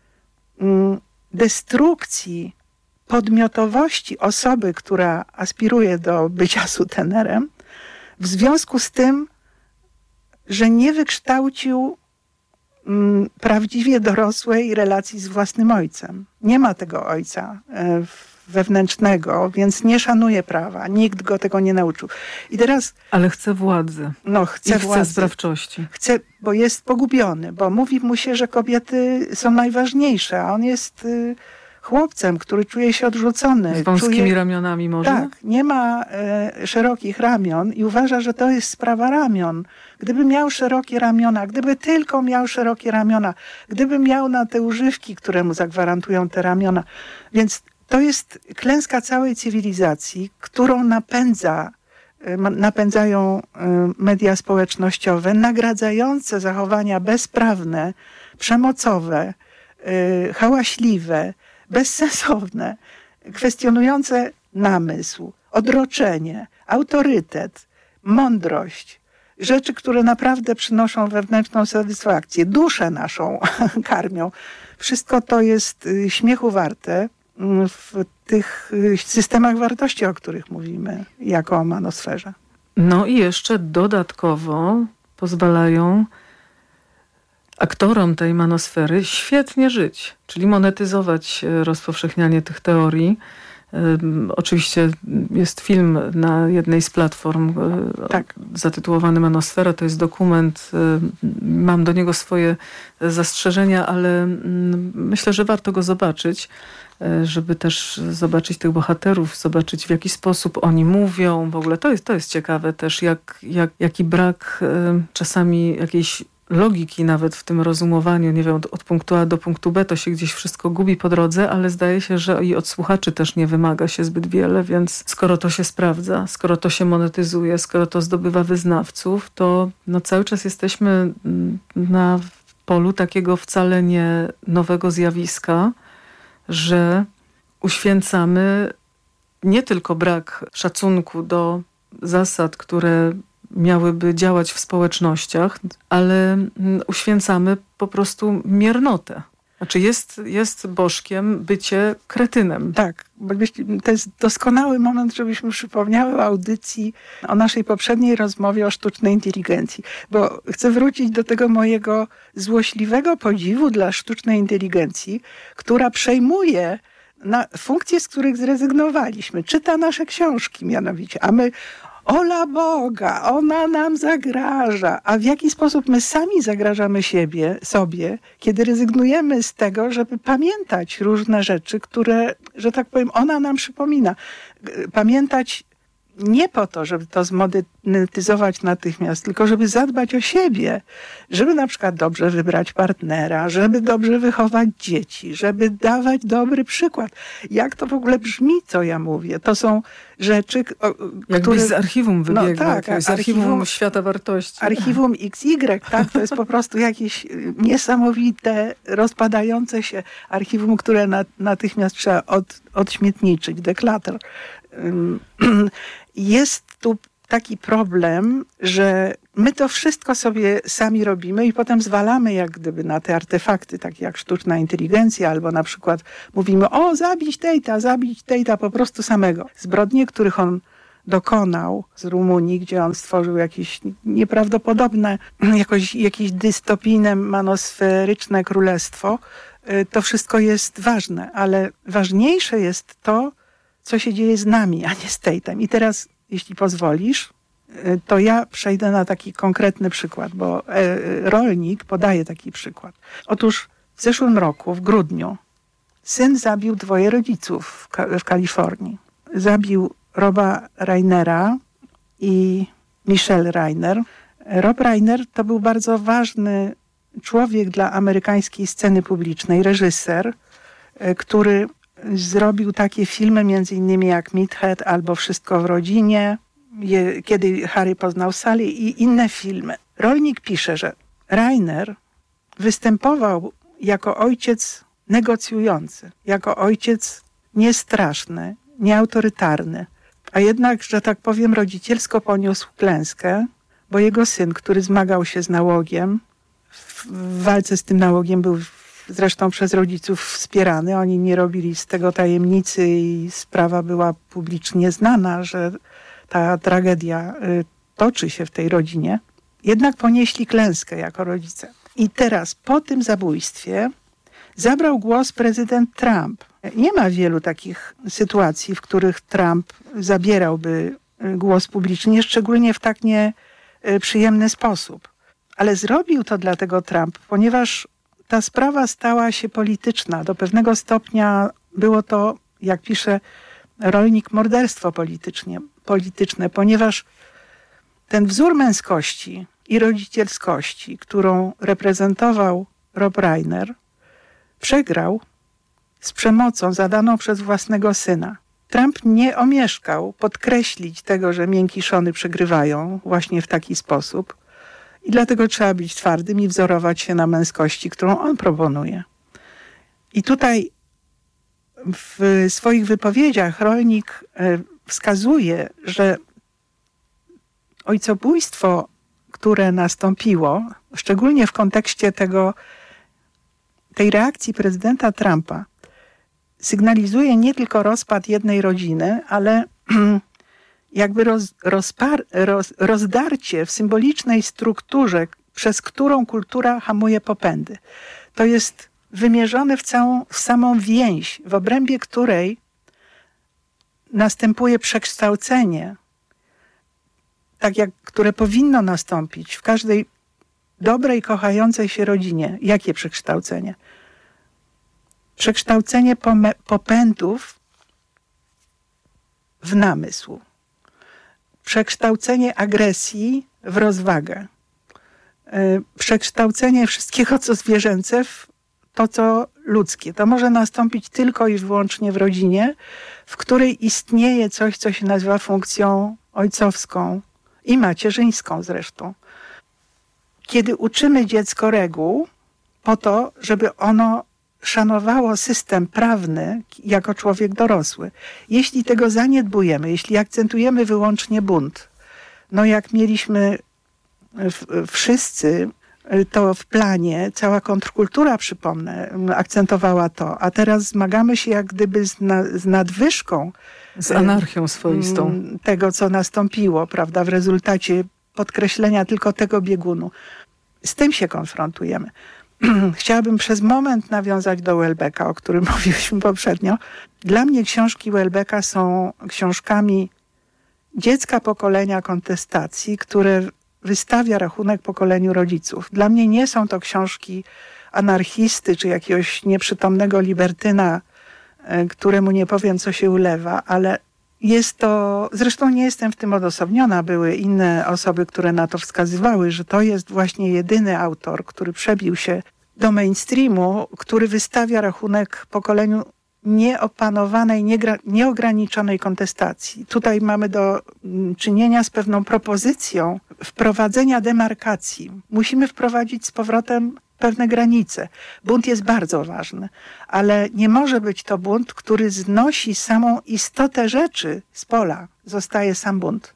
destrukcji podmiotowości osoby, która aspiruje do bycia sutenerem, w związku z tym, że nie wykształcił prawdziwie dorosłej relacji z własnym ojcem. Nie ma tego ojca wewnętrznego, więc nie szanuje prawa. Nikt go tego nie nauczył. I teraz... Ale chce władzy. No, chce sprawczości. Chce, bo jest pogubiony, bo mówi mu się, że kobiety są najważniejsze, a on jest chłopcem, który czuje się odrzucony. Z wąskimi ramionami może? Tak, nie ma szerokich ramion i uważa, że to jest sprawa ramion. Gdyby miał szerokie ramiona, gdyby tylko miał szerokie ramiona, gdyby miał na te używki, które mu zagwarantują te ramiona. Więc to jest klęska całej cywilizacji, którą napędzają media społecznościowe, nagradzające zachowania bezprawne, przemocowe, hałaśliwe, bezsensowne, kwestionujące namysł, odroczenie, autorytet, mądrość. Rzeczy, które naprawdę przynoszą wewnętrzną satysfakcję, duszę naszą karmią. Wszystko to jest śmiechu warte w tych systemach wartości, o których mówimy, jako o manosferze. No i jeszcze dodatkowo pozwalają aktorom tej manosfery świetnie żyć, czyli monetyzować rozpowszechnianie tych teorii. Oczywiście jest film na jednej z platform zatytułowany Manosfera. To jest dokument. Mam do niego swoje zastrzeżenia, ale myślę, że warto go zobaczyć, żeby też zobaczyć tych bohaterów, zobaczyć w jaki sposób oni mówią. W ogóle to jest ciekawe też, jaki brak czasami jakiejś logiki nawet w tym rozumowaniu, nie wiem, od punktu A do punktu B to się gdzieś wszystko gubi po drodze, ale zdaje się, że i od słuchaczy też nie wymaga się zbyt wiele, więc skoro to się sprawdza, skoro to się monetyzuje, skoro to zdobywa wyznawców, to cały czas jesteśmy na polu takiego wcale nie nowego zjawiska, że uświęcamy nie tylko brak szacunku do zasad, które miałyby działać w społecznościach, ale uświęcamy po prostu miernotę. Znaczy jest bożkiem bycie kretynem. Tak, bo to jest doskonały moment, żebyśmy przypomniały o audycji, o naszej poprzedniej rozmowie o sztucznej inteligencji. Bo chcę wrócić do tego mojego złośliwego podziwu dla sztucznej inteligencji, która przejmuje funkcje, z których zrezygnowaliśmy. Czyta nasze książki mianowicie, a my ola Boga, ona nam zagraża. A w jaki sposób my sami zagrażamy sobie, kiedy rezygnujemy z tego, żeby pamiętać różne rzeczy, które, że tak powiem, ona nam przypomina. Pamiętać nie po to, żeby to zmonetyzować natychmiast, tylko żeby zadbać o siebie, żeby na przykład dobrze wybrać partnera, żeby dobrze wychować dzieci, żeby dawać dobry przykład. Jak to w ogóle brzmi, co ja mówię? To są rzeczy, które... z archiwum wybiegła, z archiwum świata wartości. Archiwum XY, tak? To jest po prostu jakieś niesamowite, rozpadające się archiwum, które natychmiast trzeba odśmietniczyć, deklater. Jest tu taki problem, że my to wszystko sobie sami robimy i potem zwalamy jak gdyby na te artefakty, takie jak sztuczna inteligencja, albo na przykład mówimy, zabić Tejta po prostu samego. Zbrodnie, których on dokonał z Rumunii, gdzie on stworzył jakieś nieprawdopodobne, jakieś dystopijne, manosferyczne królestwo, to wszystko jest ważne, ale ważniejsze jest to, co się dzieje z nami, a nie z Tejtem. I teraz, jeśli pozwolisz, to ja przejdę na taki konkretny przykład, bo rolnik podaje taki przykład. Otóż w zeszłym roku, w grudniu, syn zabił 2 rodziców w Kalifornii. Zabił Roba Reinera i Michelle Reiner. Rob Reiner to był bardzo ważny człowiek dla amerykańskiej sceny publicznej, reżyser, który zrobił takie filmy między innymi jak Meathead albo Wszystko w rodzinie, Kiedy Harry poznał Sally i inne filmy. Rolnik pisze, że Reiner występował jako ojciec negocjujący, jako ojciec niestraszny, nieautorytarny, a jednak, że tak powiem, rodzicielsko poniósł klęskę, bo jego syn, który zmagał się z nałogiem, w walce z tym nałogiem był zresztą przez rodziców wspierany, oni nie robili z tego tajemnicy i sprawa była publicznie znana, że ta tragedia toczy się w tej rodzinie, jednak ponieśli klęskę jako rodzice. I teraz po tym zabójstwie zabrał głos prezydent Trump. Nie ma wielu takich sytuacji, w których Trump zabierałby głos publicznie, szczególnie w tak nieprzyjemny sposób. Ale zrobił to dlatego Trump, ponieważ ta sprawa stała się polityczna. Do pewnego stopnia było to, jak pisze rolnik, morderstwo polityczne, ponieważ ten wzór męskości i rodzicielskości, którą reprezentował Rob Reiner, przegrał z przemocą zadaną przez własnego syna. Trump nie omieszkał podkreślić tego, że miękiszony przegrywają właśnie w taki sposób i dlatego trzeba być twardym i wzorować się na męskości, którą on proponuje. I tutaj w swoich wypowiedziach rolnik wskazuje, że ojcobójstwo, które nastąpiło, szczególnie w kontekście tej reakcji prezydenta Trumpa, sygnalizuje nie tylko rozpad jednej rodziny, ale jakby rozdarcie w symbolicznej strukturze, przez którą kultura hamuje popędy. To jest wymierzone w samą więź, w obrębie której następuje przekształcenie, które powinno nastąpić w każdej dobrej, kochającej się rodzinie. Jakie przekształcenie? Przekształcenie popędów w namysł. Przekształcenie agresji w rozwagę. Przekształcenie wszystkiego, co zwierzęce, w to, co ludzkie. To może nastąpić tylko i wyłącznie w rodzinie, w której istnieje coś, co się nazywa funkcją ojcowską i macierzyńską zresztą. Kiedy uczymy dziecko reguł po to, żeby ono szanowało system prawny jako człowiek dorosły. Jeśli tego zaniedbujemy, jeśli akcentujemy wyłącznie bunt, no jak mieliśmy wszyscy, to w planie cała kontrkultura, przypomnę, akcentowała to, a teraz zmagamy się jak gdyby z nadwyżką. Z anarchią swoistą. Tego, co nastąpiło, prawda, w rezultacie podkreślenia tylko tego biegunu. Z tym się konfrontujemy. Chciałabym przez moment nawiązać do Houellebecqa, o którym mówiliśmy poprzednio. Dla mnie książki Houellebecqa są książkami dziecka pokolenia kontestacji, które wystawia rachunek pokoleniu rodziców. Dla mnie nie są to książki anarchisty czy jakiegoś nieprzytomnego libertyna, któremu nie powiem, co się ulewa, ale jest to, zresztą nie jestem w tym odosobniona, były inne osoby, które na to wskazywały, że to jest właśnie jedyny autor, który przebił się do mainstreamu, który wystawia rachunek pokoleniu nieopanowanej, nieograniczonej kontestacji. Tutaj mamy do czynienia z pewną propozycją wprowadzenia demarkacji. Musimy wprowadzić z powrotem pewne granice. Bunt jest bardzo ważny, ale nie może być to bunt, który znosi samą istotę rzeczy z pola. Zostaje sam bunt.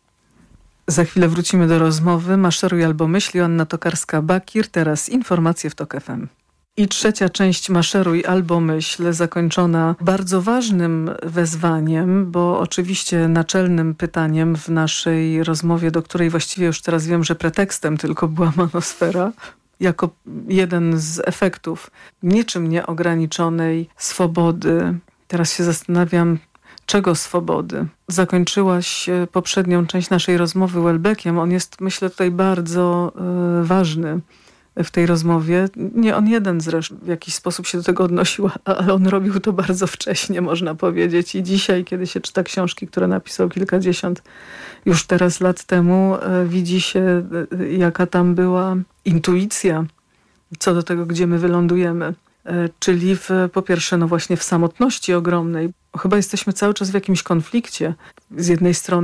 Za chwilę wrócimy do rozmowy. Maszeruj albo myśl, Joanna Tokarska-Bakir. Teraz informacje w TOK FM. I trzecia część Maszeruj albo myśl, zakończona bardzo ważnym wezwaniem, bo oczywiście naczelnym pytaniem w naszej rozmowie, do której właściwie już teraz wiem, że pretekstem tylko była manosfera, jako jeden z efektów niczym nieograniczonej swobody. Teraz się zastanawiam, czego swobody? Zakończyłaś poprzednią część naszej rozmowy Houellebecqiem. On jest, myślę, tutaj bardzo ważny w tej rozmowie. Nie on jeden zresztą w jakiś sposób się do tego odnosił, ale on robił to bardzo wcześnie, można powiedzieć. I dzisiaj, kiedy się czyta książki, które napisał kilkadziesiąt już teraz lat temu, widzi się, jaka tam była intuicja co do tego, gdzie my wylądujemy. Czyli po pierwsze, no właśnie w samotności ogromnej. Chyba jesteśmy cały czas w jakimś konflikcie. Z jednej strony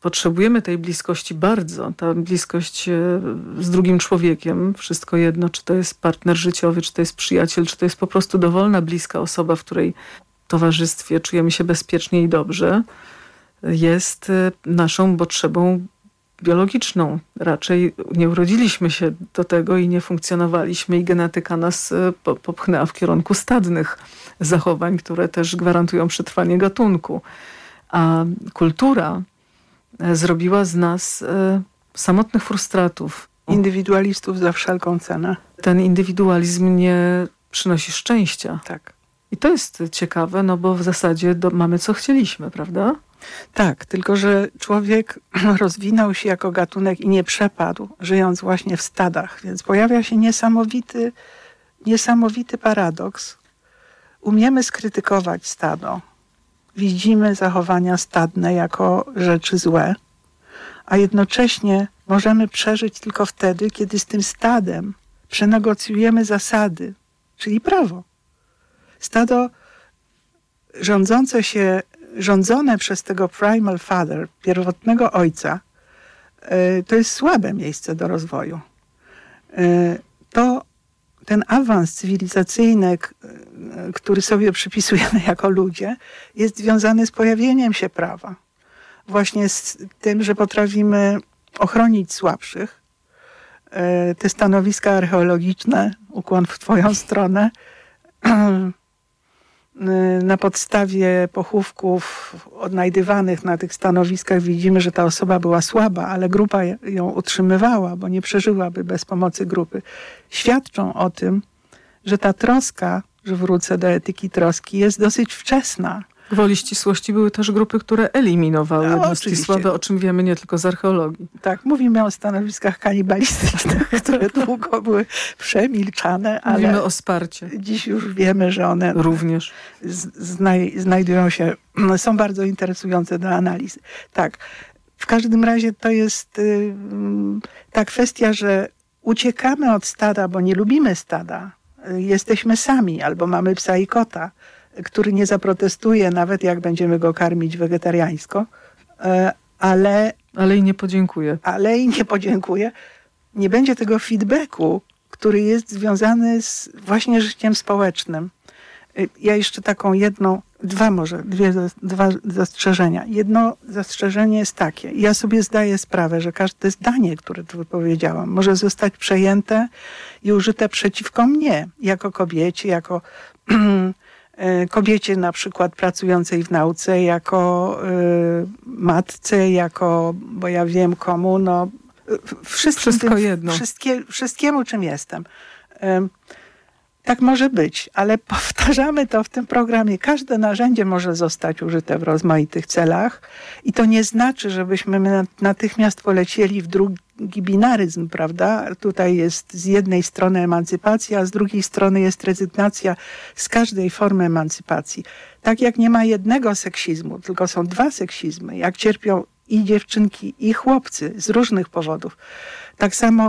potrzebujemy tej bliskości bardzo. Ta bliskość z drugim człowiekiem, wszystko jedno, czy to jest partner życiowy, czy to jest przyjaciel, czy to jest po prostu dowolna, bliska osoba, w której towarzystwie czujemy się bezpiecznie i dobrze, jest naszą potrzebą biologiczną. Raczej nie urodziliśmy się do tego i nie funkcjonowaliśmy i genetyka nas popchnęła w kierunku stadnych zachowań, które też gwarantują przetrwanie gatunku. A kultura zrobiła z nas samotnych frustratów. Indywidualistów za wszelką cenę. Ten indywidualizm nie przynosi szczęścia. Tak. I to jest ciekawe, no bo w zasadzie mamy co chcieliśmy, prawda? Tak, tylko że człowiek rozwinął się jako gatunek i nie przepadł, żyjąc właśnie w stadach. Więc pojawia się niesamowity paradoks. Umiemy skrytykować stado. Widzimy zachowania stadne jako rzeczy złe, a jednocześnie możemy przeżyć tylko wtedy, kiedy z tym stadem przenegocjujemy zasady, czyli prawo. Stado rządzone przez tego primal father, pierwotnego ojca, to jest słabe miejsce do rozwoju. Ten awans cywilizacyjny, który sobie przypisujemy jako ludzie, jest związany z pojawieniem się prawa. Właśnie z tym, że potrafimy ochronić słabszych. Te stanowiska archeologiczne, ukłon w twoją stronę, na podstawie pochówków odnajdywanych na tych stanowiskach widzimy, że ta osoba była słaba, ale grupa ją utrzymywała, bo nie przeżyłaby bez pomocy grupy. Świadczą o tym, że ta troska, że wrócę do etyki troski, jest dosyć wczesna. Gwoli ścisłości były też grupy, które eliminowały jednostki słabe, o czym wiemy nie tylko z archeologii. Tak, mówimy o stanowiskach kanibalistycznych, które długo były przemilczane, ale mówimy o Sparcie. Dziś już wiemy, że one również znajdują się, są bardzo interesujące do analizy. Tak, w każdym razie to jest ta kwestia, że uciekamy od stada, bo nie lubimy stada. Jesteśmy sami, albo mamy psa i kota, który nie zaprotestuje, nawet jak będziemy go karmić wegetariańsko, ale i nie podziękuję. Ale i nie podziękuję. Nie będzie tego feedbacku, który jest związany z właśnie życiem społecznym. Ja jeszcze taką dwa zastrzeżenia. Jedno zastrzeżenie jest takie. Ja sobie zdaję sprawę, że każde zdanie, które tu wypowiedziałam, może zostać przejęte i użyte przeciwko mnie, jako kobiecie, jako kobiecie na przykład pracującej w nauce, jako matce, jako, bo ja wiem komu, no wszystko jedno. Wszystkiemu, czym jestem. Tak może być, ale powtarzamy to w tym programie. Każde narzędzie może zostać użyte w rozmaitych celach i to nie znaczy, żebyśmy natychmiast polecieli w drugi binaryzm, prawda? Tutaj jest z jednej strony emancypacja, a z drugiej strony jest rezygnacja z każdej formy emancypacji. Tak jak nie ma jednego seksizmu, tylko są dwa seksizmy, jak cierpią i dziewczynki, i chłopcy z różnych powodów. Tak samo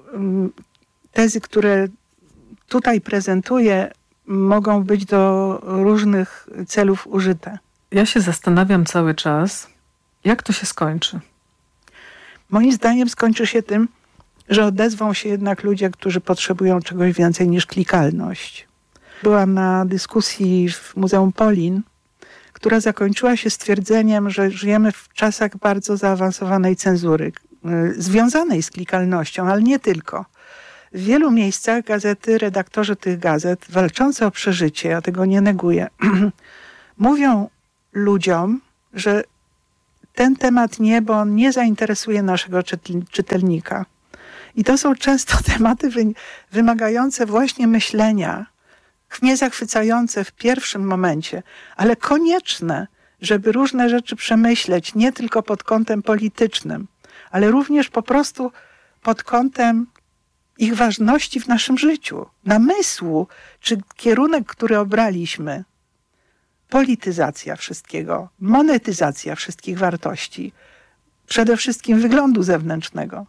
tezy, które tutaj prezentuję, mogą być do różnych celów użyte. Ja się zastanawiam cały czas, jak to się skończy. Moim zdaniem skończy się tym, że odezwą się jednak ludzie, którzy potrzebują czegoś więcej niż klikalność. Byłam na dyskusji w Muzeum Polin, która zakończyła się stwierdzeniem, że żyjemy w czasach bardzo zaawansowanej cenzury, związanej z klikalnością, ale nie tylko. W wielu miejscach gazety, redaktorzy tych gazet, walczący o przeżycie, ja tego nie neguję, mówią ludziom, że ten temat nie, bo on nie zainteresuje naszego czytelnika. I to są często tematy wymagające właśnie myślenia, nie zachwycające w pierwszym momencie, ale konieczne, żeby różne rzeczy przemyśleć, nie tylko pod kątem politycznym, ale również po prostu pod kątem ich ważności w naszym życiu, namysłu, czy kierunek, który obraliśmy, polityzacja wszystkiego, monetyzacja wszystkich wartości, przede wszystkim wyglądu zewnętrznego,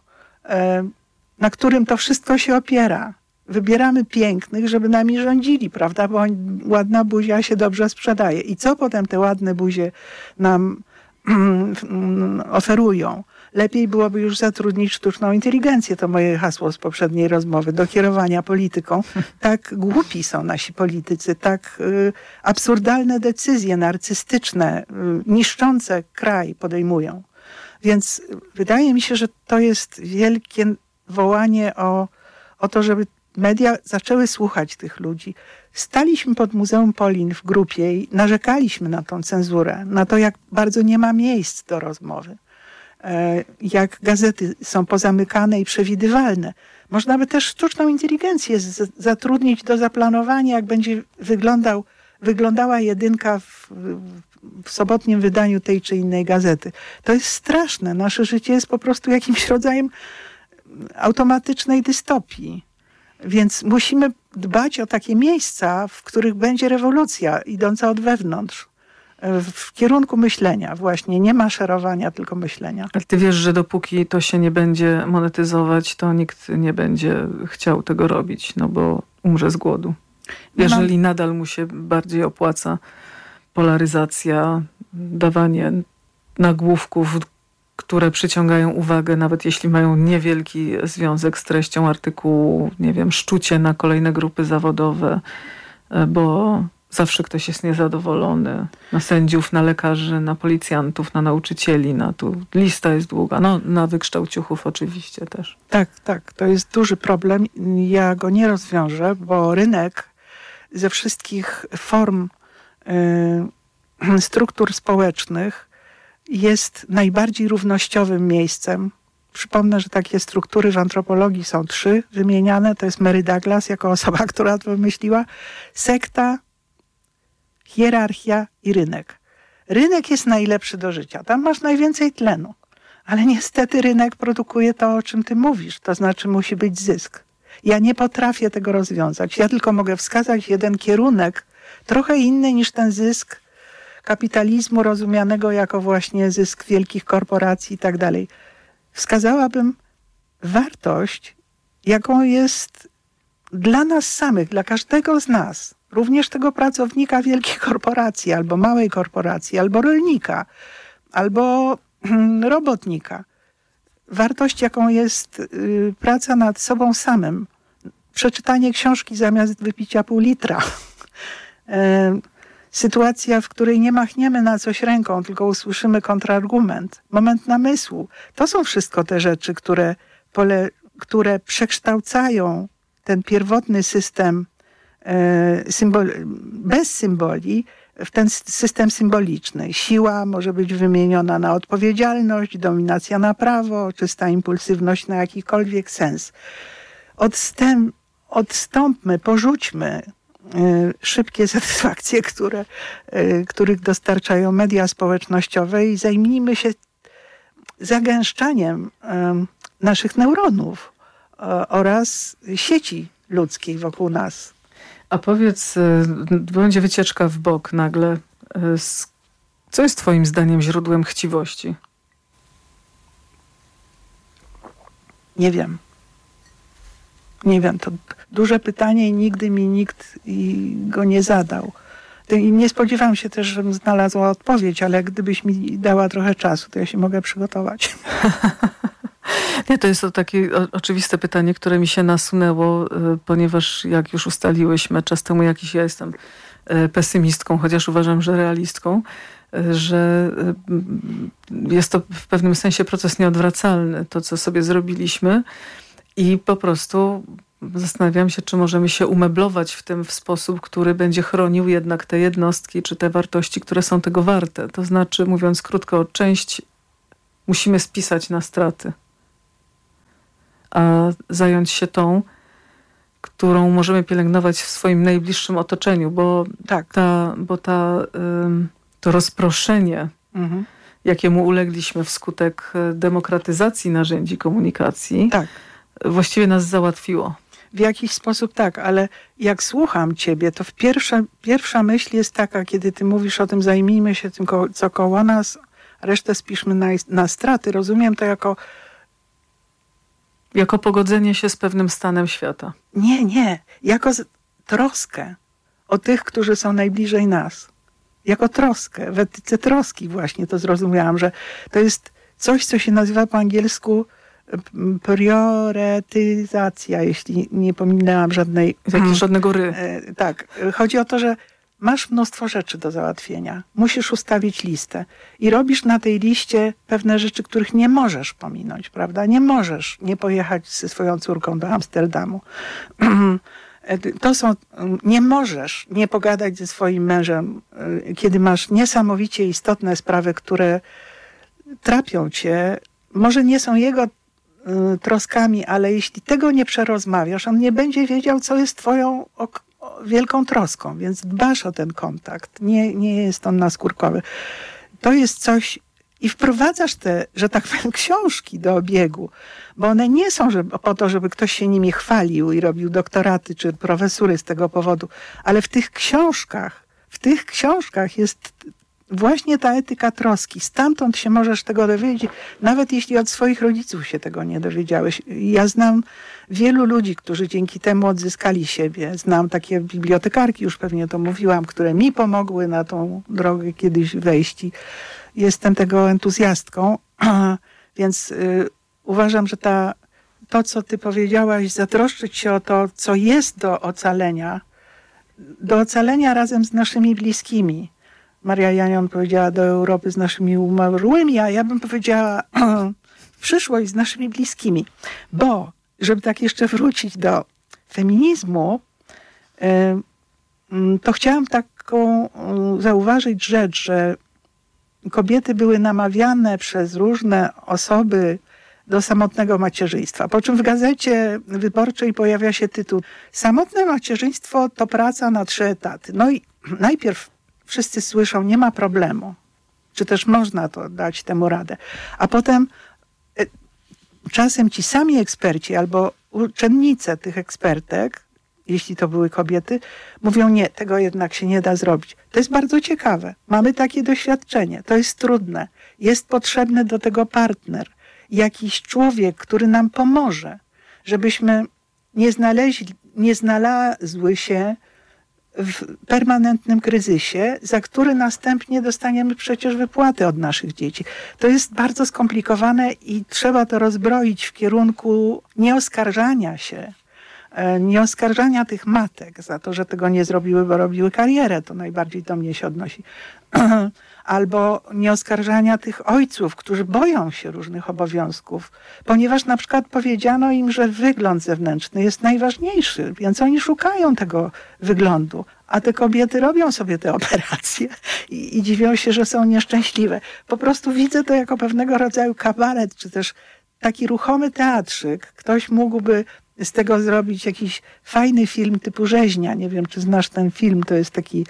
na którym to wszystko się opiera. Wybieramy pięknych, żeby nami rządzili, prawda? Bo ładna buzia się dobrze sprzedaje. I co potem te ładne buzie nam oferują. Lepiej byłoby już zatrudnić sztuczną inteligencję, to moje hasło z poprzedniej rozmowy, do kierowania polityką. Tak głupi są nasi politycy, tak absurdalne decyzje narcystyczne, niszczące kraj podejmują. Więc wydaje mi się, że to jest wielkie wołanie o to, żeby media zaczęły słuchać tych ludzi. Staliśmy pod Muzeum Polin w grupie i narzekaliśmy na tą cenzurę, na to, jak bardzo nie ma miejsc do rozmowy. Jak gazety są pozamykane i przewidywalne. Można by też sztuczną inteligencję zatrudnić do zaplanowania, jak będzie wyglądała jedynka w sobotnim wydaniu tej czy innej gazety. To jest straszne. Nasze życie jest po prostu jakimś rodzajem automatycznej dystopii. Więc musimy dbać o takie miejsca, w których będzie rewolucja idąca od wewnątrz. W kierunku myślenia właśnie. Nie maszerowania, tylko myślenia. Ale ty wiesz, że dopóki to się nie będzie monetyzować, to nikt nie będzie chciał tego robić, no bo umrze z głodu. Jeżeli nadal mu się bardziej opłaca polaryzacja, dawanie nagłówków, które przyciągają uwagę, nawet jeśli mają niewielki związek z treścią artykułu, nie wiem, szczucie na kolejne grupy zawodowe, bo zawsze ktoś jest niezadowolony. Na sędziów, na lekarzy, na policjantów, na nauczycieli, lista jest długa. Na wykształciuchów oczywiście też. Tak. To jest duży problem. Ja go nie rozwiążę, bo rynek ze wszystkich form struktur społecznych jest najbardziej równościowym miejscem. Przypomnę, że takie struktury w antropologii są 3 wymieniane. To jest Mary Douglas jako osoba, która to wymyśliła. Sekta, hierarchia i rynek. Rynek jest najlepszy do życia. Tam masz najwięcej tlenu. Ale niestety rynek produkuje to, o czym ty mówisz. To znaczy musi być zysk. Ja nie potrafię tego rozwiązać. Ja tylko mogę wskazać jeden kierunek, trochę inny niż ten zysk kapitalizmu rozumianego jako właśnie zysk wielkich korporacji i tak dalej. Wskazałabym wartość, jaką jest dla nas samych, dla każdego z nas, również tego pracownika wielkiej korporacji, albo małej korporacji, albo rolnika, albo robotnika. Wartość, jaką jest praca nad sobą samym. Przeczytanie książki zamiast wypicia pół litra. Sytuacja, w której nie machniemy na coś ręką, tylko usłyszymy kontrargument. Moment namysłu. To są wszystko te rzeczy, które przekształcają ten pierwotny system bez symboli w ten system symboliczny. Siła może być wymieniona na odpowiedzialność, dominacja na prawo, czysta impulsywność na jakikolwiek sens. Odstąpmy, porzućmy szybkie satysfakcje, których dostarczają media społecznościowe i zajmijmy się zagęszczaniem naszych neuronów oraz sieci ludzkiej wokół nas. A powiedz, będzie wycieczka w bok nagle. Co jest twoim zdaniem źródłem chciwości? Nie wiem, to duże pytanie i nigdy mi nikt go nie zadał. I nie spodziewam się też, żebym znalazła odpowiedź, ale gdybyś mi dała trochę czasu, to ja się mogę przygotować. Nie, to jest takie oczywiste pytanie, które mi się nasunęło, ponieważ jak już ustaliłyśmy czas temu, ja jestem pesymistką, chociaż uważam, że realistką, że jest to w pewnym sensie proces nieodwracalny, to co sobie zrobiliśmy i po prostu zastanawiam się, czy możemy się umeblować w tym w sposób, który będzie chronił jednak te jednostki, czy te wartości, które są tego warte. To znaczy, mówiąc krótko, część musimy spisać na straty, a zająć się tą, którą możemy pielęgnować w swoim najbliższym otoczeniu, bo to rozproszenie, jakiemu ulegliśmy wskutek demokratyzacji narzędzi komunikacji, właściwie nas załatwiło. W jakiś sposób tak, ale jak słucham ciebie, to pierwsza myśl jest taka, kiedy ty mówisz o tym, zajmijmy się tym, co koło nas, a resztę spiszmy na straty. Rozumiem to jako pogodzenie się z pewnym stanem świata. Nie. Jako troskę o tych, którzy są najbliżej nas. jako troskę. W etyce troski właśnie to zrozumiałam, że to jest coś, co się nazywa po angielsku priorytetyzacja, jeśli nie pominęłam żadnego ry. Tak. Chodzi o to, że masz mnóstwo rzeczy do załatwienia. Musisz ustawić listę. I robisz na tej liście pewne rzeczy, których nie możesz pominąć, prawda? Nie możesz nie pojechać ze swoją córką do Amsterdamu. Nie możesz nie pogadać ze swoim mężem, kiedy masz niesamowicie istotne sprawy, które trapią cię. Może nie są jego troskami, ale jeśli tego nie przerozmawiasz, on nie będzie wiedział, co jest twoją wielką troską, więc dbasz o ten kontakt. Nie jest on naskórkowy. To jest coś i wprowadzasz te, że tak powiem, książki do obiegu, bo one nie są po to, żeby ktoś się nimi chwalił i robił doktoraty czy profesury z tego powodu, ale w tych książkach jest właśnie ta etyka troski. Stamtąd się możesz tego dowiedzieć, nawet jeśli od swoich rodziców się tego nie dowiedziałeś. Ja znam wielu ludzi, którzy dzięki temu odzyskali siebie. Znam takie bibliotekarki, już pewnie to mówiłam, które mi pomogły na tą drogę kiedyś wejść. Jestem tego entuzjastką, więc uważam, że to, co ty powiedziałaś, zatroszczyć się o to, co jest do ocalenia razem z naszymi bliskimi. Maria Janion powiedziała do Europy z naszymi umarłymi, a ja bym powiedziała przyszłość z naszymi bliskimi. Bo, żeby tak jeszcze wrócić do feminizmu, to chciałam taką zauważyć rzecz, że kobiety były namawiane przez różne osoby do samotnego macierzyństwa. Po czym w Gazecie Wyborczej pojawia się tytuł: Samotne macierzyństwo to praca na 3 etaty. No i najpierw wszyscy słyszą, nie ma problemu. Czy też można to dać temu radę. A potem czasem ci sami eksperci albo uczennice tych ekspertek, jeśli to były kobiety, mówią, nie, tego jednak się nie da zrobić. To jest bardzo ciekawe. Mamy takie doświadczenie. To jest trudne. Jest potrzebny do tego partner. Jakiś człowiek, który nam pomoże, żebyśmy nie znalazły się w permanentnym kryzysie, za który następnie dostaniemy przecież wypłaty od naszych dzieci. To jest bardzo skomplikowane i trzeba to rozbroić w kierunku nieoskarżania się, nie oskarżania tych matek za to, że tego nie zrobiły, bo robiły karierę. To najbardziej do mnie się odnosi. Albo nie oskarżania tych ojców, którzy boją się różnych obowiązków, ponieważ na przykład powiedziano im, że wygląd zewnętrzny jest najważniejszy, więc oni szukają tego wyglądu, a te kobiety robią sobie te operacje i dziwią się, że są nieszczęśliwe. Po prostu widzę to jako pewnego rodzaju kabaret, czy też taki ruchomy teatrzyk. Ktoś mógłby z tego zrobić jakiś fajny film typu Rzeźnia. Nie wiem, czy znasz ten film. To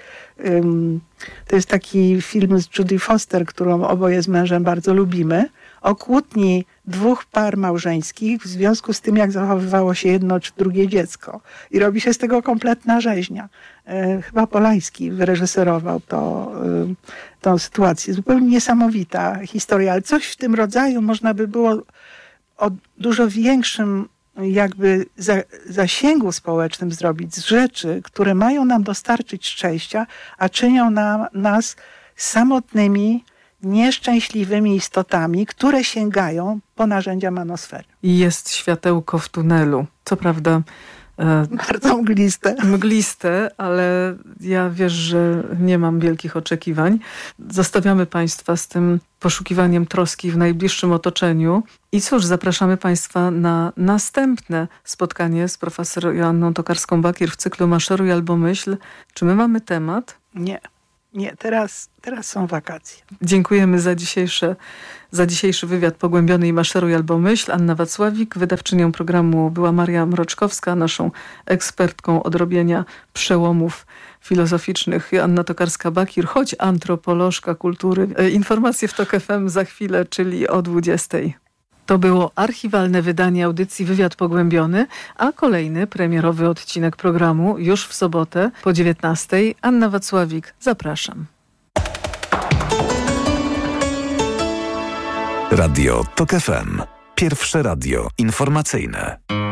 jest taki film z Judy Foster, którą oboje z mężem bardzo lubimy, o kłótni 2 par małżeńskich w związku z tym, jak zachowywało się jedno czy drugie dziecko. I robi się z tego kompletna rzeźnia. Chyba Polański wyreżyserował tą sytuację. Zupełnie niesamowita historia, ale coś w tym rodzaju można by było o dużo większym jakby zasięgu społecznym zrobić z rzeczy, które mają nam dostarczyć szczęścia, a czynią nas samotnymi, nieszczęśliwymi istotami, które sięgają po narzędzia manosfery. Jest światełko w tunelu. Co prawda bardzo mgliste, ale ja wiesz, że nie mam wielkich oczekiwań. Zostawiamy Państwa z tym poszukiwaniem troski w najbliższym otoczeniu. I cóż, zapraszamy Państwa na następne spotkanie z profesor Joanną Tokarską-Bakier w cyklu Maszeruj albo myśl. Czy my mamy temat? Nie, teraz są wakacje. Dziękujemy za dzisiejszy wywiad pogłębiony i Maszeruj albo myśl. Anna Wacławik, wydawczynią programu była Maria Mroczkowska, naszą ekspertką od robienia przełomów filozoficznych Joanna Tokarska-Bakier, choć antropolożka kultury. Informacje w TOK FM za chwilę, czyli o 20:00. To było archiwalne wydanie audycji Wywiad Pogłębiony, a kolejny premierowy odcinek programu już w sobotę po 19:00. Anna Wacławik, zapraszam. Radio TOK FM. Pierwsze radio informacyjne.